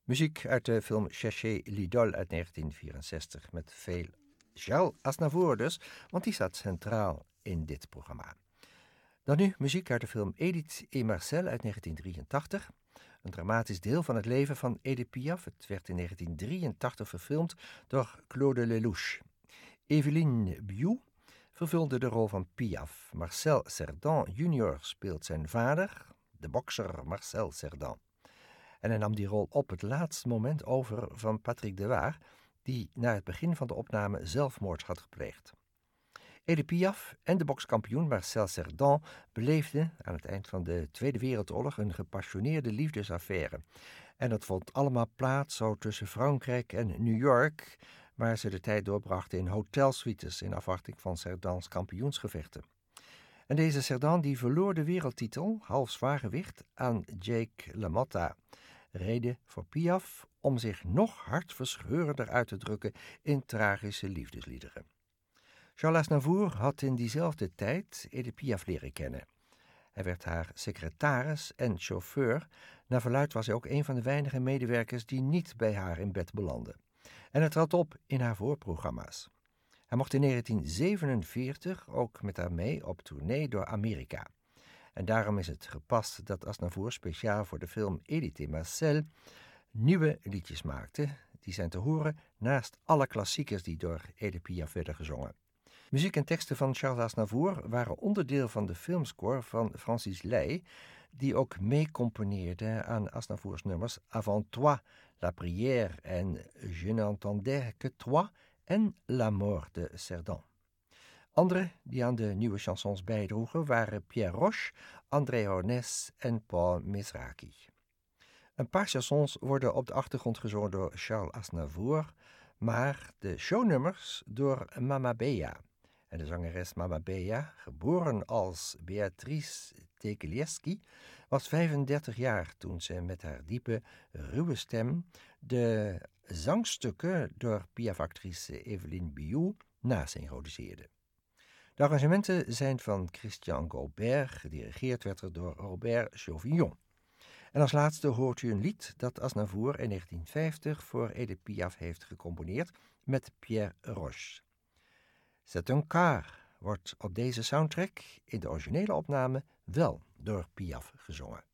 Muziek uit de film Cherchez l'idole uit 1964 met veel Charles Aznavour dus, want die staat centraal in dit programma. Dan nu muziek uit de film Edith et Marcel uit 1983. Een dramatisch deel van het leven van Edith Piaf. Het werd in 1983 verfilmd door Claude Lelouch. Eveline Biou vervulde de rol van Piaf. Marcel Cerdan junior speelt zijn vader, de bokser Marcel Cerdan. En hij nam die rol op het laatste moment over van Patrick Dewar, die na het begin van de opname zelfmoord had gepleegd. Edith Piaf en de bokskampioen Marcel Cerdan beleefden aan het eind van de Tweede Wereldoorlog een gepassioneerde liefdesaffaire. En dat vond allemaal plaats zo tussen Frankrijk en New York, waar ze de tijd doorbrachten in hotelsuites in afwachting van Cerdans kampioensgevechten. En deze Cerdan die verloor de wereldtitel, half zwaargewicht, aan Jake LaMotta. Reden voor Piaf om zich nog hartverscheurender uit te drukken in tragische liefdesliederen. Charles Aznavour had in diezelfde tijd Edith Piaf leren kennen. Hij werd haar secretaris en chauffeur. Naar verluidt was hij ook een van de weinige medewerkers die niet bij haar in bed belandde. En hij trad op in haar voorprogramma's. Hij mocht in 1947 ook met haar mee op tournee door Amerika. En daarom is het gepast dat Aznavour speciaal voor de film Edith et Marcel nieuwe liedjes maakte. Die zijn te horen naast alle klassiekers die door Edith Piaf werden gezongen. Muziek en teksten van Charles Aznavour waren onderdeel van de filmscore van Francis Ley, die ook meecomponeerde aan Aznavours nummers Avant toi, La prière en Je n'entendais que toi en La mort de Cerdan. Anderen die aan de nieuwe chansons bijdroegen waren Pierre Roche, André Hornes en Paul Misraki. Een paar chansons worden op de achtergrond gezongen door Charles Aznavour, maar de shownummers door Mama Bea. En de zangeres Mama Bea, geboren als Beatrice Tekelieski, was 35 jaar toen ze met haar diepe, ruwe stem de zangstukken door Piaf-actrice Eveline Biou nasynchroniseerde. De arrangementen zijn van Christian Gaubert, gedirigeerd werd er door Robert Chauvignon. En als laatste hoort u een lied dat Aznavour in 1950 voor Edith Piaf heeft gecomponeerd met Pierre Roche. C'est un car wordt op deze soundtrack in de originele opname wel door Piaf gezongen.